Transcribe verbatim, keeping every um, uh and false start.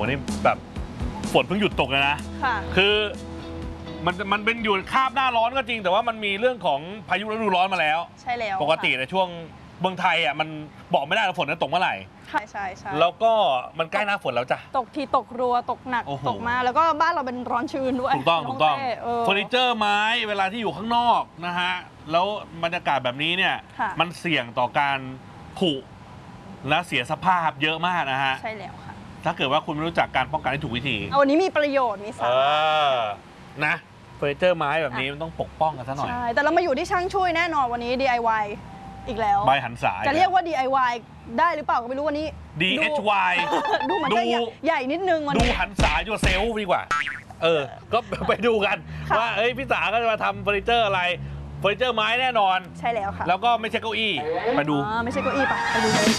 นี่แบบฝนเพิ่งหยุดตกเลยนะค่ะคือมันมันเป็นอยู่คาบหน้าร้อนก็จริงแต่ว่ามันมีเรื่องของพายุฤดูร้อนมาแล้วใช่แล้วปกติในช่วงเมืองไทยอ่ะมันบอกไม่ได้ว่าฝนจะตกเมื่อไหร่ใช่ใช่ใช่แล้วก็มันใกล้หน้าฝนแล้วจ้ะตกทีตกรัวตกหนักตกมาแล้วก็บ้านเราเป็นร้อนชื้นด้วยถูกต้องถูกต้องเฟอร์นิเจอร์ไม้เวลาที่อยู่ข้างนอกนะฮะแล้วบรรยากาศแบบนี้เนี่ยมันเสี่ยงต่อการผุและเสียสภาพเยอะมากนะฮะใช่แล้วค่ะถ้าเกิดว่าคุณไม่รู้จักการป้องกันที่ถูกวิธีเอาวันนี้มีประโยชน์มีสาระนะเฟอร์นิเจอร์ไม้แบบนี้มันต้องปกป้องกันซะหน่อยใช่แต่เรามาอยู่ที่ช่างช่วยแน่นอนวันนี้ ดี ไอ วาย อีกแล้วใบหันสายจะเรียกว่า ดี ไอ วาย ได้หรือเปล่าก็ไม่รู้วันนี้ดี เอช วายดูมันจะใหญ่นิดนึงวันนี้ดูหันสายตัวเซลล์ดีกว่าเออก็ไปดูกันว่าเอ้ยพี่สาก็จะมาทำเฟอร์นิเจอร์อะไรเฟอร์นิเจอร์ไม้แน่นอนใช่แล้วค่ะแล้วก็ไม่ใช่เก้าอี้ไปดูไม่ใช่เก้าอี้ไปไปดูเลย